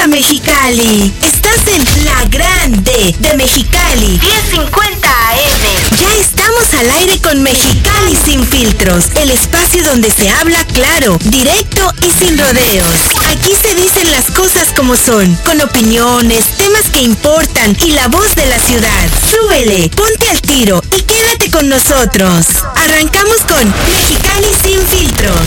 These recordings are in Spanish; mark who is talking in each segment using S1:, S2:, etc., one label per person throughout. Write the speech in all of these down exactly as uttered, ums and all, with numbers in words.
S1: Hola Mexicali, estás en La Grande de Mexicali, diez cincuenta A M. Ya estamos al aire con Mexicali Sin Filtros, el espacio donde se habla claro, directo y sin rodeos. Aquí se dicen las cosas como son, con opiniones, temas que importan y la voz de la ciudad. Súbele, ponte al tiro y quédate con nosotros. Arrancamos con Mexicali Sin Filtros.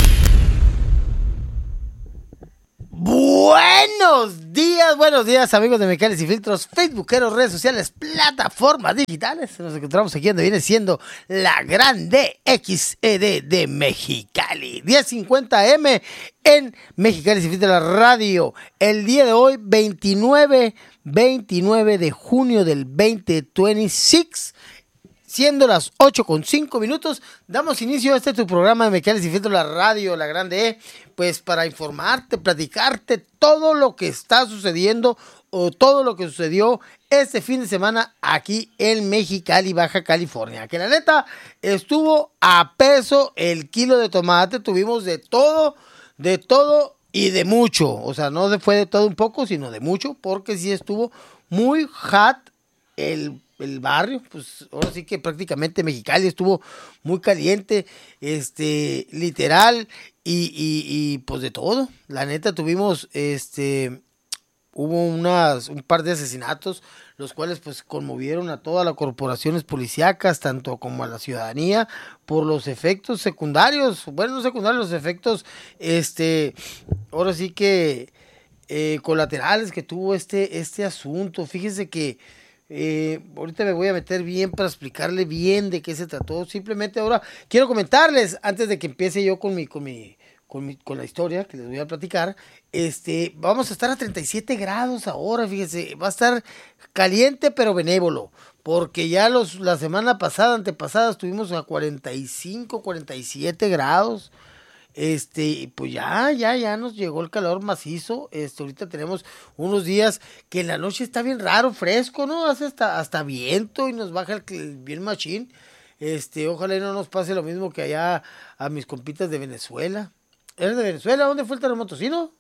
S2: Buenos días, buenos días amigos de Mexicali Sin Filtros, facebookeros, redes sociales, plataformas digitales. Nos encontramos aquí donde viene siendo La Grande X E D de Mexicali, diez cincuenta A M en Mexicali Sin Filtros, la radio. El día de hoy, veintinueve, veintinueve de junio del veinte veintiséis. Siendo las ocho con cinco minutos, damos inicio a este tu programa de Mexicali Sin Filtros, la radio, La Grande E, pues para informarte, platicarte todo lo que está sucediendo o todo lo que sucedió este fin de semana aquí en Mexicali, Baja California. Que la neta estuvo a peso el kilo de tomate, tuvimos de todo, de todo y de mucho. O sea, no fue de todo un poco, sino de mucho, porque sí estuvo muy hot el el barrio, pues ahora sí que prácticamente Mexicali estuvo muy caliente, este, literal, y, y, y pues de todo. La neta tuvimos, este, hubo unas, un par de asesinatos, los cuales pues conmovieron a todas las corporaciones policíacas, tanto como a la ciudadanía, por los efectos secundarios, bueno, no secundarios, los efectos, este, ahora sí que eh, colaterales que tuvo este, este asunto. Fíjense que Eh, ahorita me voy a meter bien para explicarle bien de qué se trató. Simplemente ahora quiero comentarles, antes de que empiece yo con mi, con mi, con mi, con la historia que les voy a platicar, este, vamos a estar a treinta y siete grados ahora, fíjense, va a estar caliente pero benévolo, porque ya los, la semana pasada, antepasada, estuvimos a cuarenta y cinco, cuarenta y siete grados. Este, pues ya, ya, ya nos llegó el calor macizo. Este, ahorita tenemos unos días que en la noche está bien raro, fresco, ¿no? Hace hasta, hasta viento y nos baja el, el bien machín. Este, ojalá y no nos pase lo mismo que allá a mis compitas de Venezuela. ¿Eres de Venezuela? ¿Dónde fue el terremoto? ¿Sí, no?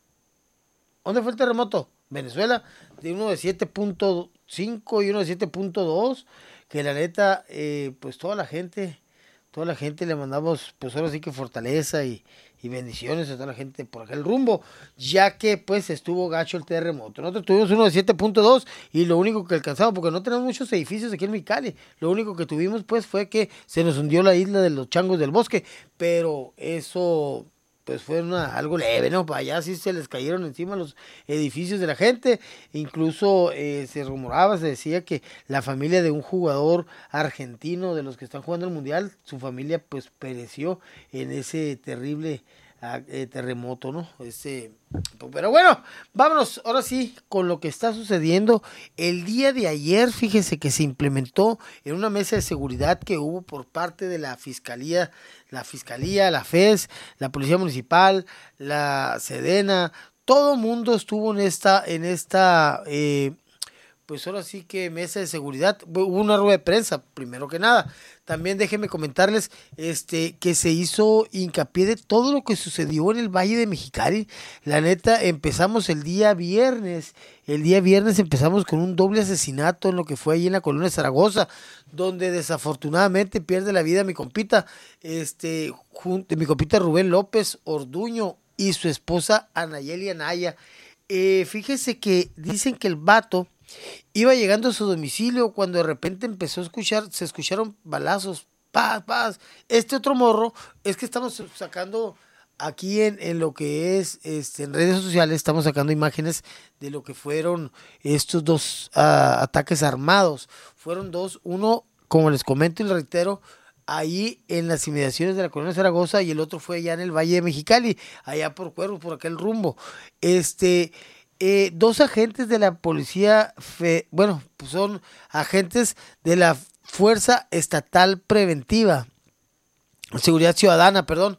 S2: ¿Dónde fue el terremoto? Venezuela, de uno de siete punto cinco y uno de siete punto dos. Que la neta, eh, pues toda la gente... Toda la gente le mandamos, pues ahora sí que fortaleza y, y bendiciones a toda la gente por aquel rumbo, ya que pues estuvo gacho el terremoto. Nosotros tuvimos uno de siete punto dos y lo único que alcanzamos, porque no tenemos muchos edificios aquí en Mexicali, lo único que tuvimos pues fue que se nos hundió la isla de los Changos del Bosque, pero eso pues fue una, algo leve, ¿no? Para allá sí se les cayeron encima los edificios de la gente. Incluso eh, se rumoraba, se decía que la familia de un jugador argentino de los que están jugando el mundial, su familia pues pereció en ese terrible eh, terremoto, ¿no? Ese, pero bueno, vámonos ahora sí con lo que está sucediendo. El día de ayer, fíjese que se implementó en una mesa de seguridad que hubo por parte de la Fiscalía, la Fiscalía, la F E S, la Policía Municipal, la Sedena, todo mundo estuvo en esta, en esta, eh, pues ahora sí que mesa de seguridad. Hubo una rueda de prensa, primero que nada. También déjenme comentarles este, que se hizo hincapié de todo lo que sucedió en el Valle de Mexicali. La neta, empezamos el día viernes. El día viernes empezamos con un doble asesinato en lo que fue ahí en la colonia Zaragoza, donde desafortunadamente pierde la vida mi compita, este, junto, mi compita Rubén López Orduño y su esposa Anayeli Anaya. Eh, fíjese que dicen que el vato iba llegando a su domicilio cuando de repente empezó a escuchar, se escucharon balazos, paz, paz. Este otro morro, es que estamos sacando aquí en, en lo que es, este, en redes sociales, estamos sacando imágenes de lo que fueron estos dos uh, ataques armados. Fueron dos, uno, como les comento y les reitero, ahí en las inmediaciones de la colonia Zaragoza, y el otro fue allá en el Valle de Mexicali, allá por Cuervos, por aquel rumbo. Este... Eh, dos agentes de la policía, fe, bueno, pues son agentes de la Fuerza Estatal Preventiva, Seguridad Ciudadana, perdón.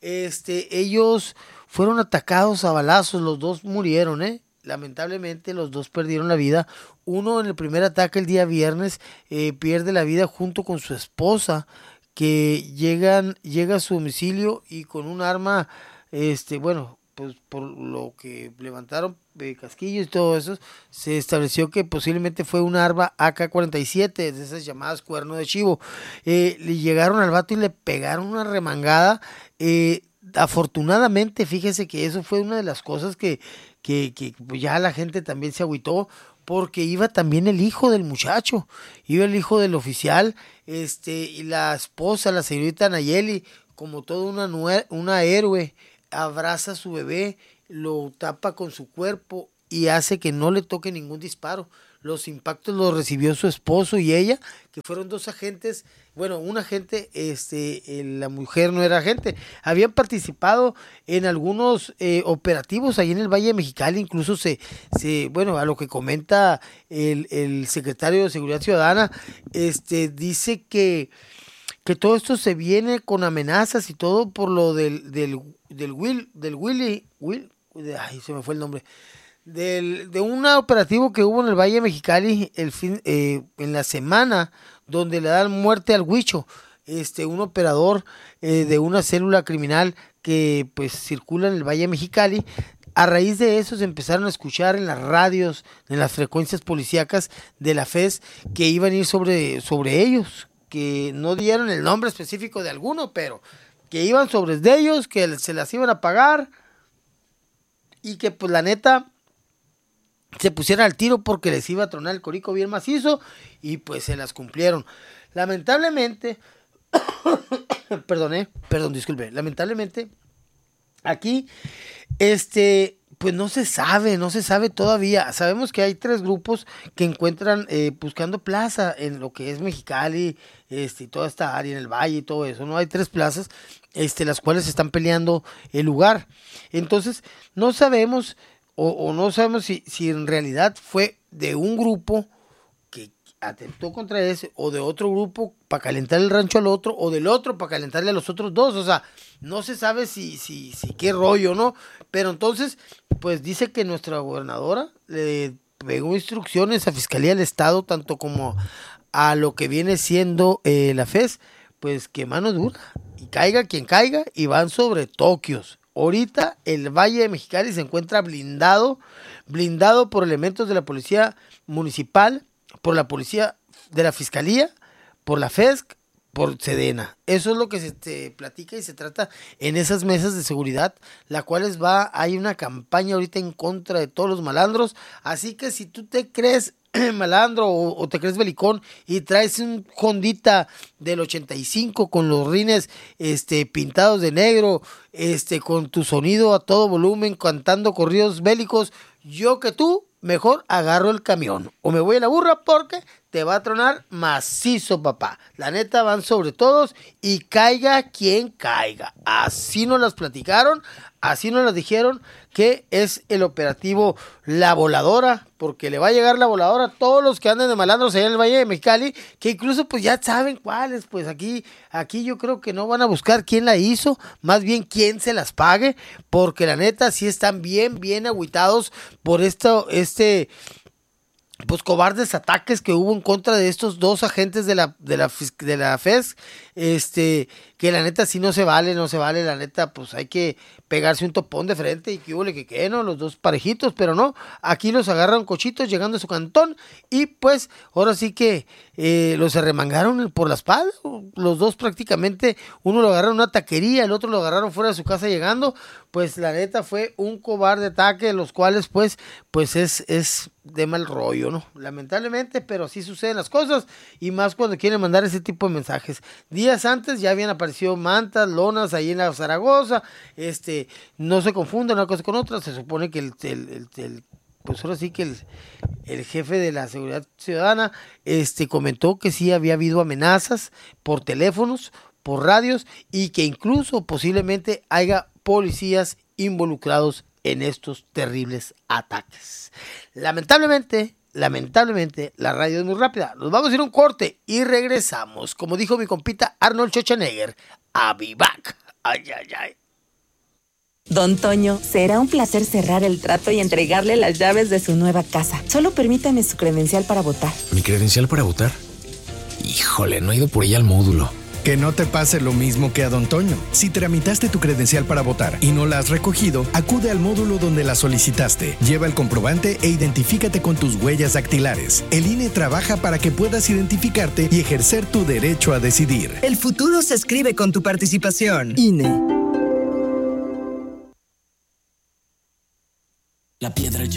S2: Este, ellos fueron atacados a balazos, los dos murieron, ¿eh? Lamentablemente los dos perdieron la vida. Uno en el primer ataque el día viernes eh, pierde la vida junto con su esposa, que llegan, llega a su domicilio y con un arma, este, bueno, pues por lo que levantaron eh, casquillos y todo eso, se estableció que posiblemente fue un arma A K cuarenta y siete, de esas llamadas cuerno de chivo. Eh, le llegaron al vato y le pegaron una remangada. Eh, afortunadamente, fíjese que eso fue una de las cosas que, que, que pues ya la gente también se agüitó, porque iba también el hijo del muchacho, iba el hijo del oficial, este, y la esposa, la señorita Nayeli, como toda una, nue- una héroe, abraza a su bebé, lo tapa con su cuerpo y hace que no le toque ningún disparo. Los impactos los recibió su esposo y ella, que fueron dos agentes, bueno, un agente, este, eh, la mujer no era agente, habían participado en algunos eh, operativos ahí en el Valle de Mexicali, incluso se, se bueno, a lo que comenta el, el secretario de Seguridad Ciudadana, este, dice que que todo esto se viene con amenazas y todo por lo del del del Will del Willy Will ay, se me fue el nombre del de un operativo que hubo en el Valle de Mexicali el fin eh, en la semana, donde le dan muerte al Huicho, este un operador eh, de una célula criminal que pues circula en el Valle de Mexicali. A raíz de eso se empezaron a escuchar en las radios, en las frecuencias policíacas de la F E S, que iban a ir sobre sobre ellos, que no dieron el nombre específico de alguno, pero que iban sobre de ellos, que se las iban a pagar y que pues la neta se pusieran al tiro porque les iba a tronar el corico bien macizo, y pues se las cumplieron. Lamentablemente, perdoné, perdón, disculpe, lamentablemente aquí, este... pues no se sabe, no se sabe todavía. Sabemos que hay tres grupos que encuentran eh, buscando plaza en lo que es Mexicali, este, y toda esta área, en el Valle y todo eso, ¿no? Hay tres plazas, este, las cuales están peleando el lugar. Entonces, no sabemos, o, o no sabemos si, si en realidad fue de un grupo que atentó contra ese, o de otro grupo para calentar el rancho al otro, o del otro para calentarle a los otros dos. O sea, no se sabe si, si, si qué rollo, ¿no? Pero entonces, pues dice que nuestra gobernadora le pegó instrucciones a Fiscalía del Estado, tanto como a lo que viene siendo eh, la F E S, pues que mano dura, y caiga quien caiga, y van sobre Tokios. Ahorita el Valle de Mexicali se encuentra blindado, blindado por elementos de la policía municipal, por la policía de la Fiscalía, por la F E S C, por Sedena. Eso es lo que se te platica y se trata en esas mesas de seguridad, la cuales va, hay una campaña ahorita en contra de todos los malandros. Así que si tú te crees malandro o, o te crees belicón y traes un Hondita del ochenta y cinco con los rines este, pintados de negro, este, con tu sonido a todo volumen, cantando corridos bélicos, yo que tú, mejor agarro el camión o me voy a la burra, porque te va a tronar macizo, papá. La neta, van sobre todos y caiga quien caiga. Así nos las platicaron, así nos las dijeron, que es el operativo La Voladora, porque le va a llegar la voladora a todos los que anden de malandros allá en el Valle de Mexicali, que incluso pues ya saben cuáles. Pues aquí, aquí yo creo que no van a buscar quién la hizo, más bien quién se las pague, porque la neta sí están bien, bien agüitados por esto, este... pues cobardes ataques que hubo en contra de estos dos agentes de la de la de la F E S, este, que la neta sí no se vale, no se vale, la neta, pues hay que pegarse un topón de frente y que hubo le que que no, los dos parejitos, pero no, aquí los agarran cochitos llegando a su cantón, y pues ahora sí que eh, los arremangaron por la espalda, los dos prácticamente, uno lo agarraron en una taquería, el otro lo agarraron fuera de su casa llegando. Pues la neta fue un cobarde ataque, los cuales pues, pues es, es de mal rollo, ¿no? Lamentablemente, pero así suceden las cosas, y más cuando quieren mandar ese tipo de mensajes. Días antes ya habían aparecido mantas, lonas ahí en la Zaragoza, este, no se confunden una cosa con otra. Se supone que el, el, el, el pues ahora sí que el, el jefe de la Seguridad Ciudadana, este, comentó que sí había habido amenazas por teléfonos, por radios, y que incluso posiblemente haya policías involucrados en estos terribles ataques. Lamentablemente, lamentablemente, la radio es muy rápida. Nos vamos a ir a un corte y regresamos. Como dijo mi compita Arnold Schwarzenegger, I'll be back. Ay, ay, ay.
S3: Don Toño, será un placer cerrar el trato y entregarle las llaves de su nueva casa. Solo permítame su credencial para votar.
S4: ¿Mi credencial para votar? Híjole, no he ido por ella al módulo. Que no te pase lo mismo que a Don Toño. Si tramitaste tu credencial para votar y no la has recogido, acude al módulo donde la solicitaste. Lleva el comprobante e identifícate con tus huellas dactilares. El I N E trabaja para que puedas identificarte y ejercer tu derecho a decidir.
S5: El futuro se escribe con tu participación. I N E.
S6: La piedra